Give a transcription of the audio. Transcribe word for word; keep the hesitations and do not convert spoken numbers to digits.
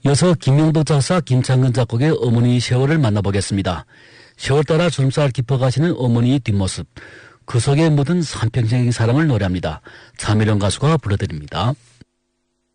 이어서 김명도 작사, 김창근 작곡의 어머니 세월을 만나보겠습니다. 세월 따라 주름살 깊어가시는 어머니의 뒷모습, 그 속에 묻은 삼평생의 사랑을 노래합니다. 차미령 가수가 불러드립니다.